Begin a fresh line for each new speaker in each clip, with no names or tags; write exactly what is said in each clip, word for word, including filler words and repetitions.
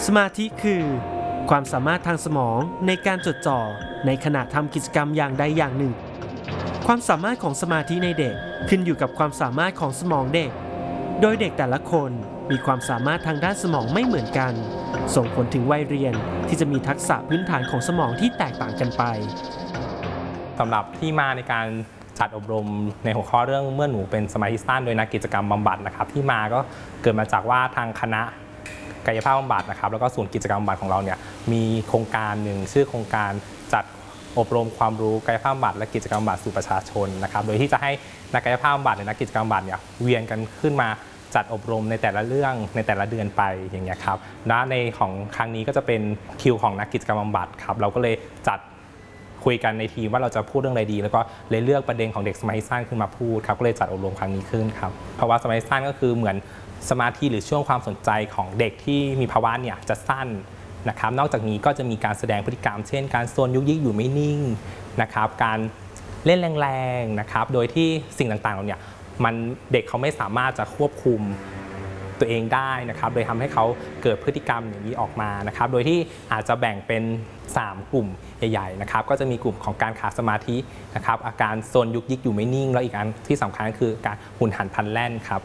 มาธิคือความสามารถทางสมองในการจดจ่อในขณะทำกิจกรรมอย่างใดอย่างหนึ่งความสามารถของสมาธิในเด็กขึ้นอยู่กับความสามารถของสมองเด็กโดยเด็กแต่ละคนมีความสามารถทางด้านสมองไม่เหมือนกันส่งผลถึงวัยเรียนที่จะมีทักษะพื้นฐานของสมองที่แตกต่างกันไป
สำหรับที่มาในการจัดอบรมในหัวข้อเรื่องเมื่อหนูเป็นสมาธิสั้นโดยนักกิจกรรมบำบัดนะครับที่มาก็เกิดมาจากว่าทางคณะกายภาพบำบัดนะครับแล้วก็ศูนย์กิจกรรมบำบัดของเราเนี่ยมีโครงการหนึ่งชื่อโครงการจัดอบรมความรู้กายภาพบำบัดและกิจกรรมบำบัดสู่ประชาชนนะครับโดยที่จะให้นักกายภาพบำบัดและนักกิจกรรมบำบัดเนี่ยเวียนกันขึ้นมาจัดอบรมในแต่ละเรื่องในแต่ละเดือนไปอย่างเงี้ยครับและในของครั้งนี้ก็จะเป็นคิวของนักกิจกรรมบำบัดครับเราก็เลยจัดคุยกันในทีมว่าเราจะพูดเรื่องอะไรดีแล้วก็เลยเลือกประเด็นของเด็กสมาธิสั้นขึ้นมาพูดครับก็เลยจัดอบรมครั้งนี้ขึ้นครับเพราะว่าสมาธิสั้นก็คือเหมือนสมาธิหรือช่วงความสนใจของเด็กที่มีภาวะเนี่ยจะสั้นนะครับนอกจากนี้ก็จะมีการแสดงพฤติกรรมเช่นการโซนยุกยิกอยู่ไม่นิ่งนะครับการเล่นแรงๆนะครับโดยที่สิ่งต่างๆเนี่ยมันเด็กเขาไม่สามารถจะควบคุมตัวเองได้นะครับโดยทำให้เขาเกิดพฤติกรรมอย่างนี้ออกมานะครับโดยที่อาจจะแบ่งเป็นสามกลุ่มใหญ่ๆนะครับก็จะมีกลุ่มของการขาดสมาธินะครับอาการโซนยุกยิกอยู่ไม่นิ่งแล้วอีกอันที่สำคัญก็คือการหุนหันพลันแล่นครับ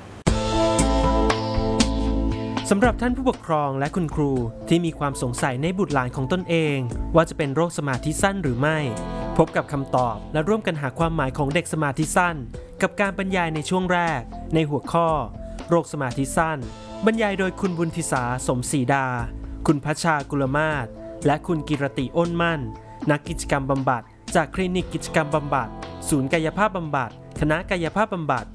สำหรับท่านผู้ปกครองและคุณครูที่มีความสงสัยในบุตรหลานของตนเองว่าจะเป็นโรคสมาธิสั้นหรือไม่พบกับคำตอบและร่วมกันหาความหมายของเด็กสมาธิสั้นกับการบรรยายในช่วงแรกในหัวข้อโรคสมาธิสั้นบรรยายโดยคุณบุญทิสาสมศรีดาคุณพัชชากุลมาศและคุณกิรติอ้นมั่นนักกิจกรรมบำบัดจากคลินิกกิจกรรมบำบัดศูนย์กายภาพบำบัดคณะกายภาพบำบัด